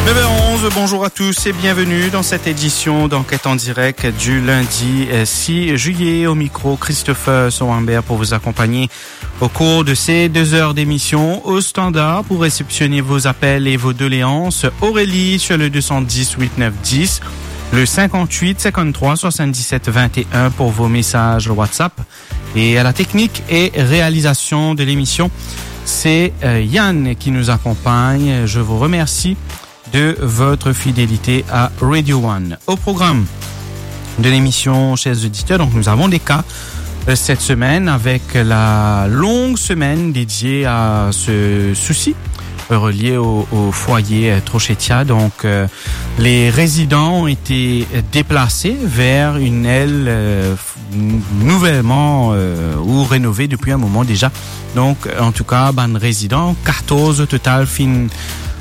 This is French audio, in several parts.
9h11, bonjour à tous et bienvenue dans cette édition d'Enquête en direct du lundi 6 juillet. Au micro, Christopher Sohambert pour vous accompagner au cours de ces 2 heures d'émission. Au standard pour réceptionner vos appels et vos doléances, Aurélie sur le 210 8910, le 58 53 77 21 pour vos messages WhatsApp. Et à la technique et réalisation de l'émission, c'est Yann qui nous accompagne. Je vous remercie de votre fidélité à Radio One. Au programme de l'émission, chers auditeurs, donc nous avons des cas cette semaine avec la longue semaine dédiée à ce souci relié au foyer Trochetia. Donc les résidents ont été déplacés vers une aile nouvellement ou rénovée depuis un moment déjà. Donc en tout cas, ban résidents 14 au total fin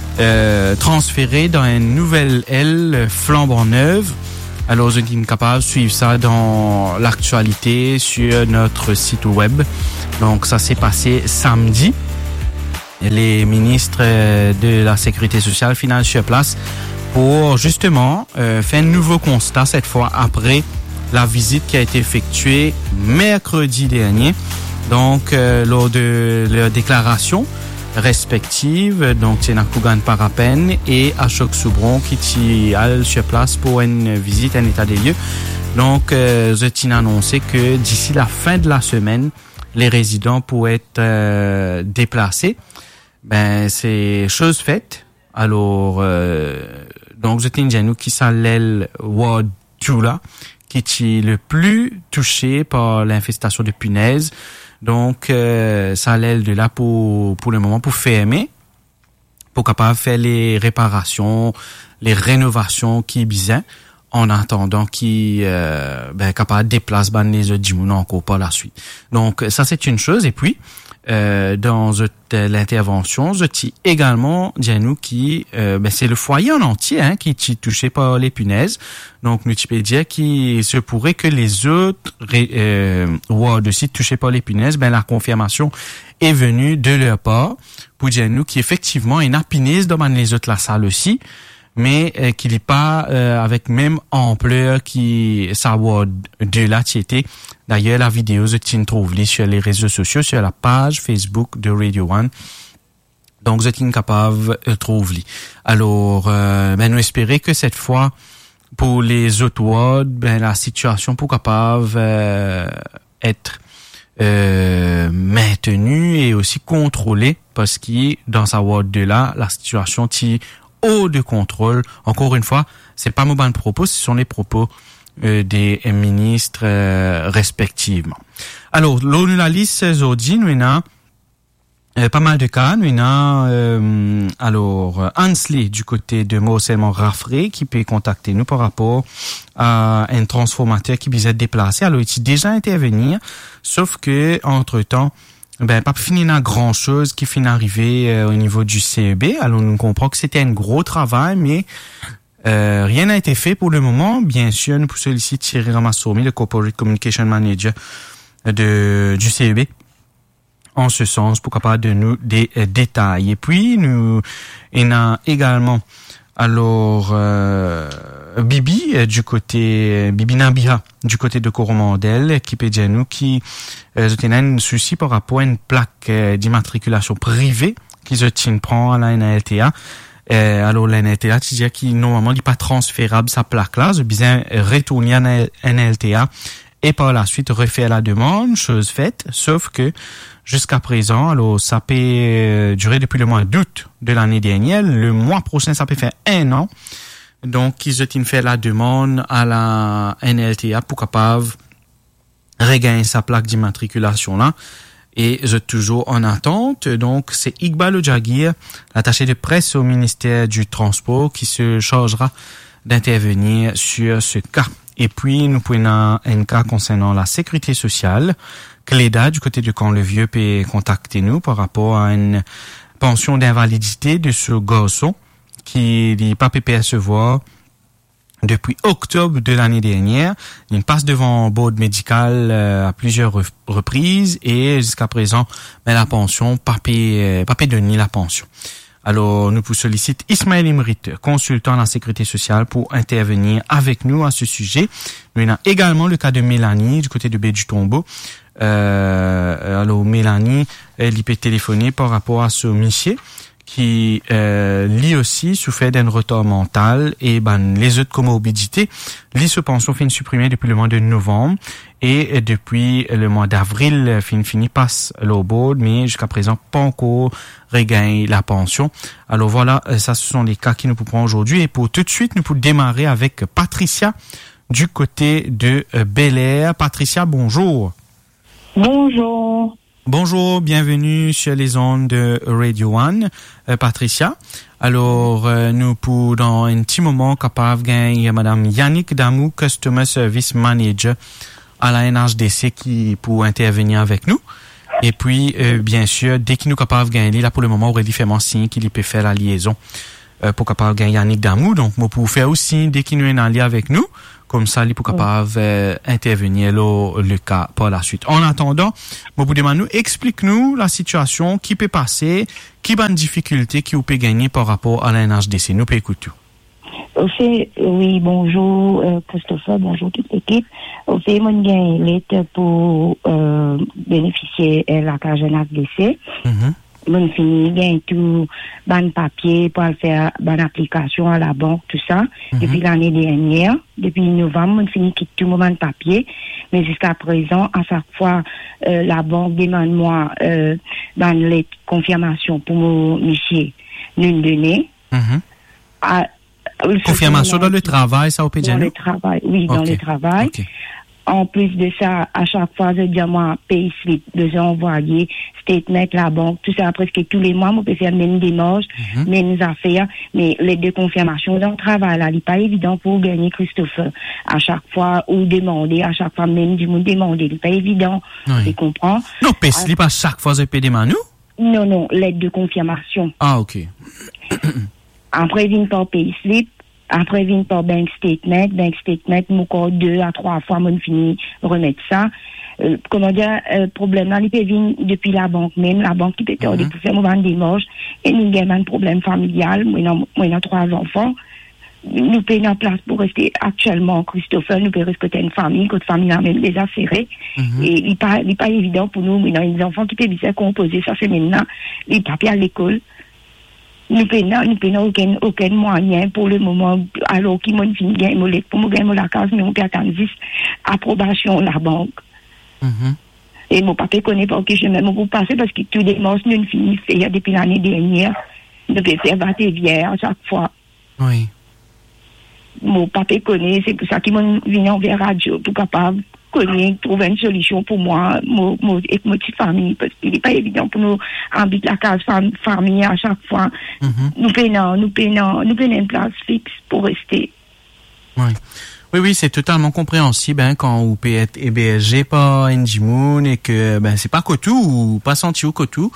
transféré dans une nouvelle aile flambant neuve. Alors, vous êtes capable de suivre ça dans l'actualité sur notre site web. Donc, ça s'est passé samedi. Les ministres de la Sécurité sociale finissent sur place pour justement faire un nouveau constat, cette fois après la visite qui a été effectuée mercredi dernier. Donc, lors de leur déclaration respectives, donc c'est Nakougan Parapen et Ashok Soubron qui allent sur place pour une visite, un état des lieux. Donc, j'ai annoncé que d'ici la fin de la semaine, les résidents pourraient être déplacés. Ben, c'est chose faite. Alors, donc, j'ai dit qui s'allèle Ward Tula, qui est le plus touché par l'infestation de punaises. Donc, ça allait de là pour le moment pour fermer, pour capable faire les réparations, les rénovations qui besoin, en attendant qui capable déplacer les autres dimoun encore par la suite. Donc, ça c'est une chose. Et puis, dans l'intervention, je t'ai également dit à nous qui c'est le foyer en entier qui est touché par les punaises. Donc nous peux dire qu'il se pourrait que les autres wards de site touchés par les punaises, la confirmation est venue de leur part pour dire à nous qu'effectivement il y a une punaise dans les autres la salle aussi, mais qu'il n'est pas avec même ampleur qui sa ward de la tiété. D'ailleurs, la vidéo, je trouve sur les réseaux sociaux, sur la page Facebook de Radio One. Donc, vous êtes capable de trouver. Alors, nous espérons que cette fois, pour les autres wards, la situation pour capable être maintenue et aussi contrôlée, parce que dans sa ward de là, la situation est haut de contrôle. Encore une fois, c'est pas mon bon propos, ce sont les propos des ministres respectivement. Alors, l'ONU la liste aujourd'hui, nous avons pas mal de cas. Nous avons alors Ansley du côté de Morcellement Raffray qui peut contacter nous par rapport à un transformateur qui visait déplacer. Alors, il a déjà intervenir, sauf que entre-temps, pas fini n'a grand chose qui finit arriver au niveau du CEB. Alors, nous comprenons que c'était un gros travail, mais rien n'a été fait pour le moment. Bien sûr, nous pouvons solliciter Thierry Ramassoumi, le Corporate Communication Manager du CEB, en ce sens, pour capable de nous des détails. Et puis, nous, il y a également, alors, Bibi Nabia, du côté de Coromandel, qui peut dire nous qui, a un souci par rapport à une plaque d'immatriculation privée qu'ils prend à la NLTA. Alors, la NLTA, c'est-à-dire qu'il, normalement, n'est pas transférable, sa plaque-là. Je besoin retourner à la NLTA et par la suite refaire la demande, chose faite, sauf que, jusqu'à présent, alors, ça peut durer depuis le mois d'août de l'année dernière. Le mois prochain, ça peut faire 1 an. Donc, ils ont fait la demande à la NLTA pour capable regagner sa plaque d'immatriculation là. Et je suis toujours en attente. Donc, c'est Iqbal Ojagir, l'attaché de presse au ministère du Transport, qui se chargera d'intervenir sur ce cas. Et puis, nous prenons un cas concernant la sécurité sociale. Cléda, du côté de Camp-le-Vieux, peut contacter nous par rapport à une pension d'invalidité de ce garçon qui n'est pas pu percevoir depuis octobre de l'année dernière. Il passe devant board médical à plusieurs reprises et jusqu'à présent, la pension, pas donné la pension. Alors, nous vous sollicitons Ismaël Imrit, consultant en la sécurité sociale, pour intervenir avec nous à ce sujet. Nous avons également le cas de Mélanie, du côté de Baie du Tombeau. Alors, Mélanie, elle peut téléphoner par rapport à ce monsieur qui lui aussi souffert d'un retard mental et les autres comorbidités. Lui, se pension fin supprimée depuis le mois de novembre et depuis le mois d'avril, fini passe l'eau board, mais jusqu'à présent pas encore regagné la pension. Alors voilà, ça ce sont les cas qui nous pouvons aujourd'hui. Et pour tout de suite, nous pouvons démarrer avec Patricia du côté de Bel-Air. Patricia, bonjour. Bonjour. Bonjour, bienvenue sur les ondes de Radio One, Patricia. Alors, nous pour dans un petit moment capable gagner Madame Yannick Damou, Customer Service Manager à la NHDC qui pour intervenir avec nous. Et puis, bien sûr, dès qu'il nous capable gagner là pour le moment, Aurélie fait mon signe qu'il peut faire la liaison pour capable gagner Yannick Damou. Donc, moi pour faire aussi dès qu'il nous est en lien avec nous. Comme ça, il peut capable intervenir le cas par la suite. En attendant, Mobou explique-nous la situation qui peut passer, qui va une difficulté qui vous peut gagner par rapport à la NHDC. Nous peut écouter. Au fait, oui, bonjour Christopher, bonjour toute l'équipe. Au fait, moi, j'ai une lettre pour bénéficier de la carte NHDC. Mon fini gagne tout ban papier pour faire ban application à la banque tout ça depuis l'année dernière, depuis novembre mon fini quitte tout moment de papier, mais jusqu'à présent à chaque fois la banque demande moi ban lettre confirmation pour mon monsieur nous donner confirmation dans le travail, ça au peut dire dans le travail, oui, dans le travail. Okay. En plus de ça, à chaque fois, je dis moi, paye slip, besoin envoyer, statement, la banque, tout ça, presque tous les mois, on peut faire même démarches, même affaires, mais les deux confirmations dans le travail, là, il n'est pas évident pour gagner Christopher. À chaque fois, ou demander, à chaque fois, même du monde demander, il n'est pas évident. Tu comprends? Non, paye slip à chaque fois, je peux demander nous? Non, l'aide de confirmation. Ah, ok. Après, vient par paye slip. Après, vient par bank statement, mon corps 2 à 3 fois, mon fini remettre ça. Comment dire, problème là, il peut venir depuis la banque même, la banque qui peut t'aider pour faire mon démarche. Et nous avons un problème familial, moi, 3 enfants. Nous payons en place pour rester actuellement, Christopher, nous pouvons respecter une famille, notre famille a même déjà serré. Et il n'est pas évident pour nous, mais dans les enfants qui peuvent bien composer, ça c'est maintenant, les papiers à l'école. Nous payons aucun moyen pour le moment, alors qu'ils m'ont fini gagner pour me gagner la case, mais on peut attendre juste approbation de la banque. Et mon papa connaît pas que je même pour passer parce que tous les mois, nous finissons faire depuis l'année dernière. Nous devons faire 21 à chaque fois. Oui. Mon papa connaît, c'est pour ça qu'ils m'ont venu envers radio pour capable trouver une solution pour moi, et ma petite famille, parce qu'il n'est pas évident pour nous habiter la case famille à chaque fois. Nous payons une place fixe pour rester. Oui, c'est totalement compréhensible quand vous pouvez être hébergé par NGMoon et que c'est pas Cotou ou pas senti au Cotou.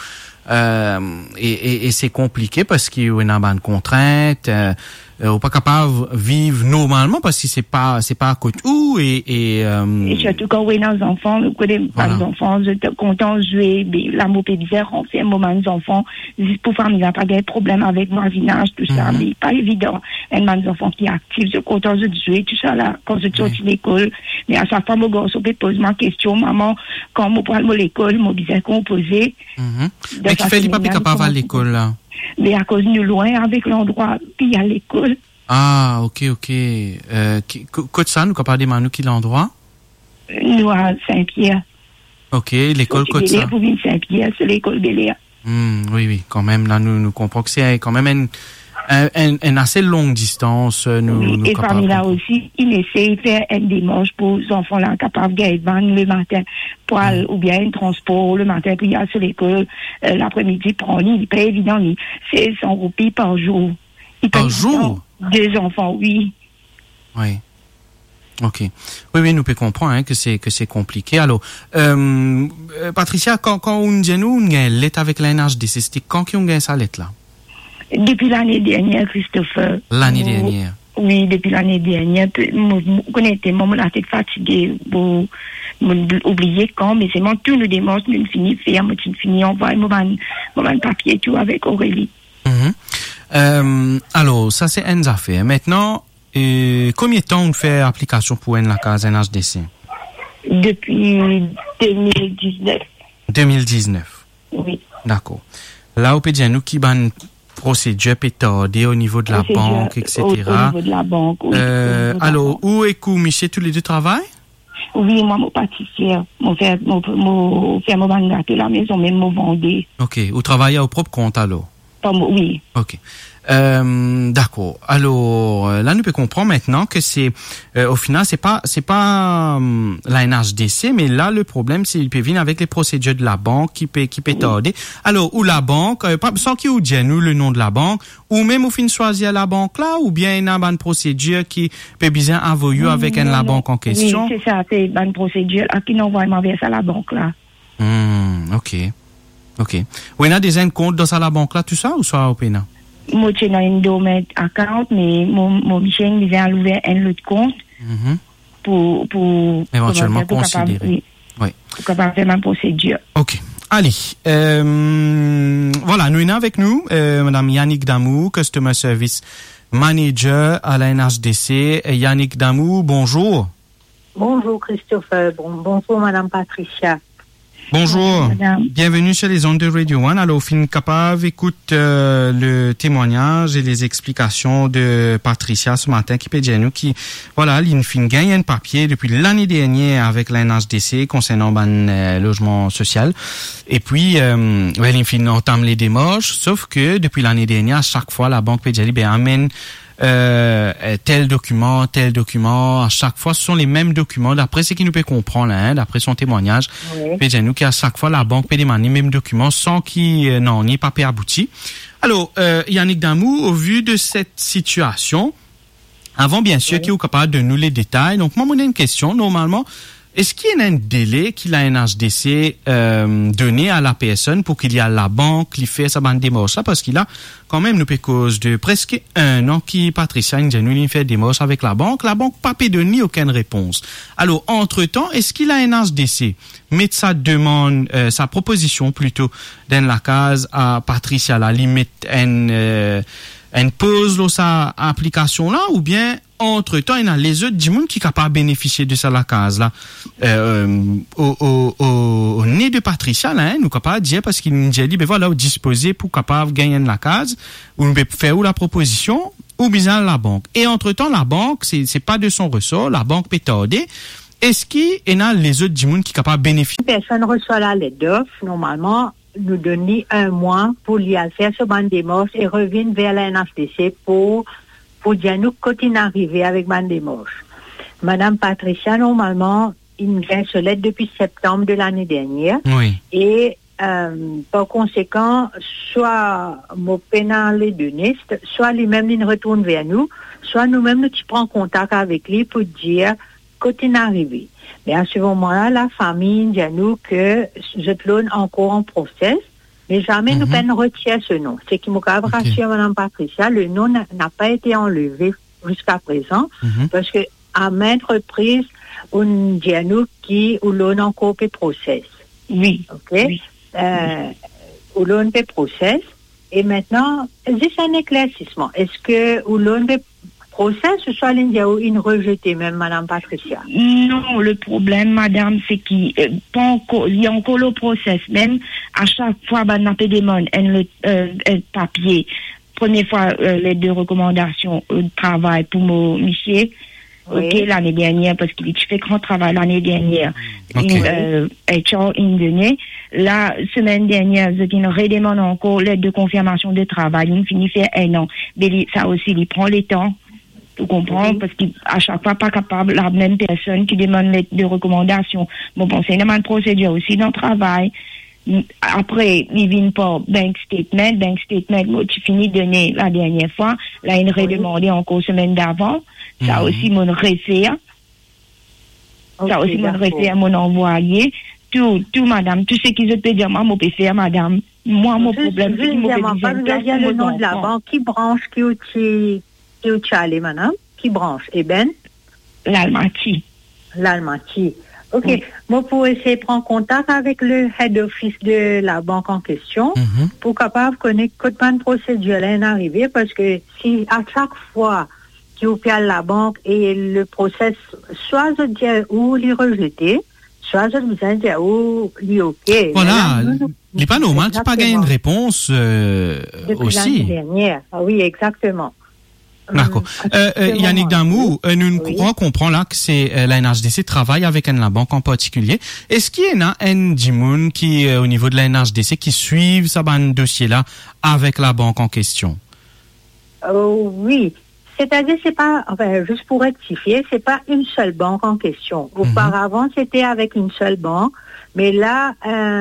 Et c'est compliqué parce qu'il y a une contrainte. On n'est pas capable de vivre normalement parce que c'est pas à côté où et surtout quand on est dans les enfants, les enfants, je suis content de jouer, l'amour est bizarre, on fait un moment des enfants, juste pour faire, il n'y a pas de problème avec le voisinage, tout ça, mais pas évident. Un moment des enfants qui est actif, je suis content de jouer, tout ça là, quand je suis sorti de l'école, mais à chaque fois, mon garçon peut poser ma question, maman, quand je prends l'école, mon bizarre composé. Mais qui fait, il n'est pas capable à l'école là? Mais à cause de loin avec l'endroit, puis il y a l'école. Ah, ok. Côte ça, nous, capable de demander qui l'endroit? Nous, à Saint-Pierre. Ok, l'école Côte ça. Pour Saint-Pierre, c'est l'école Bel-Air. Oui, quand même, là, nous comprenons que c'est quand même une assez longue distance. Nous et parmi là aussi, il essaie de faire une démarche pour les enfants là, capables de gagner le matin, ou bien un transport le matin, puis il y a sur l'école, l'après-midi, il n'est pas évident, c'est 100 roupies par jour. Par jour? 2 enfants, oui. Oui. Ok. Oui, nous pouvons comprendre que c'est compliqué. Alors, Patricia, quand on dit nous, on a une lettre avec la NHDC, c'était quand qu'on a sa lettre là? Depuis l'année dernière, Christopher. L'année dernière? Oui, depuis l'année dernière. Je connais la tête fatiguée pour oublier quand, mais c'est mon tour de démarche, nous finissons faire, nous finissons envoyer mon papier tout avec Aurélie. Alors, ça c'est une affaire. Maintenant, combien de temps on fait application pour la case NHDC? Depuis 2019. 2019. Oui. D'accord. Là, on peut dire nous qui ban procédure pétardée au niveau de la banque, etc. Au niveau de la banque, oui. Alors, où est-ce que monsieur tous les deux travaillent? Oui, moi, mon pâtissier, mon fait mon gâteau la maison, même mon vendé. Ok, vous travaillez au propre compte alors? Oui. Ok. D'accord. Alors là, nous pouvons comprendre maintenant que c'est au final c'est pas la NHDC, mais là le problème c'est qu'il peut venir avec les procédures de la banque qui peut tarder. Alors ou la banque sans qui ou dit nous le nom de la banque ou même au fin choisir la banque là ou bien une bonne procédure qui peut bien envoyer avec la banque en question. Oui, c'est ça, c'est une bonne procédure qui n'envoie vers ça la banque là. Ok. Ou il y a des comptes dans ça la banque là tout ça ou soit au pénal? Moi, j'ai une domaine account, mais mon Michel vient à l'ouvrir un autre compte pour éventuellement considérer. Oui. Pour capable faire ma procédure. Ok. Allez. Voilà, nous sommes avec nous, Madame Yannick Damou, Customer Service Manager à la NHDC. Yannick Damou, bonjour. Bonjour Christopher. Bonjour Madame Patricia. Bonjour, bienvenue sur les ondes de Radio One. Alors, fin capable, écoute le témoignage et les explications de Patricia ce matin qui peut dire nous qui, voilà, il fin gagne un papier depuis l'année dernière avec la NHDC concernant logement social. Et puis, il fin entame les démarches, sauf que depuis l'année dernière, à chaque fois, la banque peut dire, amène tel document, à chaque fois, ce sont les mêmes documents, d'après ce qu'il nous peut comprendre, d'après son témoignage. Oui. Nous qu'à chaque fois, la banque peut demander les mêmes documents sans qu'il n'y ait pas abouti. Alors, Yannick Damou, au vu de cette situation, avant, bien sûr, qu'il est capable de nous les détails. Donc, moi, j'ai une question. Normalement, est-ce qu'il y a un délai qu'il a NHDC donné à la personne pour qu'il y a la banque qui fait sa bande démarche là, parce qu'il a quand même nous cause de presque un an qui Patricia nous fait démarche avec la banque pas donné aucune réponse. Alors entre-temps, est-ce qu'il a NHDC met sa demande sa proposition plutôt dans la case à Patricia la limite une pause dans sa application là ou bien entre-temps, il y a les autres du monde qui sont capables de bénéficier de ça, la case, là. Au nez de Patricia, là, nous capables de dire, parce qu'il nous dit, voilà, disposé pour capable gagner la case, ou nous faire ou la proposition, ou bien la banque. Et entre-temps, la banque, c'est pas de son ressort, la banque peut tarder. Est-ce qu'il y a les autres du monde qui sont capables de bénéficier? Personne reçoit la lettre d'offre, normalement, nous donner un mois pour y aller faire ce banc de démarche et revenir vers la NHDC pour dire nous quand il est arrivé avec ma démarche. Madame Patricia, normalement, il vient se lettre depuis septembre de l'année dernière. Oui. Et par conséquent, soit mon pénal les données, soit lui-même il retourne vers nous, soit nous-mêmes nous prenons contact avec lui pour dire quand il est arrivé. Mais à ce moment-là, la famille dit à nous que je donne encore en process. Mais jamais nous ne retient ce nom. C'est qui m'a rassuré Mme Patricia, le nom n'a pas été enlevé jusqu'à présent, parce que à maintes reprises, on dit à nous où l'on a encore fait process. Oui. OK? Oui. Où l'on fait process. Et maintenant, c'est un éclaircissement. Est-ce que où l'on fait process, ce soit l'India ou une rejetée, même Mme Patricia? Non, le problème, madame, c'est qu'il y a encore le process. Même à chaque fois, on a demandé un papier. Première fois, les deux recommandations de travail pour mon monsieur. Oui. OK, l'année dernière, parce qu'il fait grand travail l'année dernière. La semaine dernière, je redemande encore l'aide de confirmation de travail. Il finit faire un an. Mais ça aussi, il prend le temps. Tu comprends? Parce qu'à chaque fois, pas capable, la même personne qui demande l'aide de recommandation. Bon, c'est une procédure aussi dans le travail. Après, il vient pour bank statement, tu finis de donner la dernière fois. Là, il redemandé encore semaine d'avant. Ça aussi, mon réfère. Ça aussi, mon réfère, mon envoyé. Tout, madame, tout ce qu'ils peut dire, moi, je peux faire, madame. Moi, mon problème, c'est que je peux dire le nom de la banque. Qui branche, qui outil allé, madame? Qui branche? Eh ben? L'Almaty. L'Almaty. OK. Moi, pour essayer de prendre contact avec le head office de la banque en question, pour capable connaître comment de procédure est arrivée, parce que si à chaque fois qu'il vous parle la banque et le process, soit je dis ou les rejeter, soit je vous dis ou les OK. Voilà. Il n'est pas normal, tu pas gagné une réponse depuis aussi. L'année dernière. Ah oui, exactement. D'accord. Yannick Damou, nous comprend là que c'est la NHDC travaille avec la banque en particulier. Est-ce qu'il y en a un Dimoun qui, au niveau de la NHDC, qui suivent ce dossier-là avec la banque en question? Oui. C'est-à-dire, c'est pas, enfin, juste pour rectifier, c'est pas une seule banque en question. Auparavant, c'était avec une seule banque, mais là,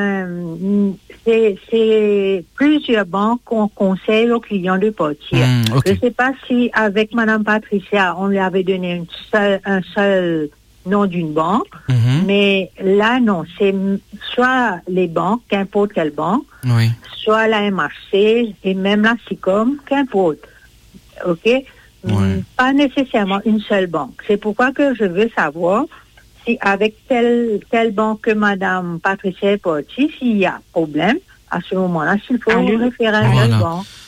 c'est plusieurs banques qu'on conseille aux clients de partir. Okay. Je sais pas si avec Madame Patricia, on lui avait donné un seul nom d'une banque, mais là, non, c'est soit les banques, qu'importe quelle banque, soit la MHC et même la SICOM, qu'importe. OK? Pas nécessairement une seule banque. C'est pourquoi que je veux savoir si avec telle banque que Madame Patricia est partie, s'il y a problème, à ce moment-là, s'il faut référer à une banque.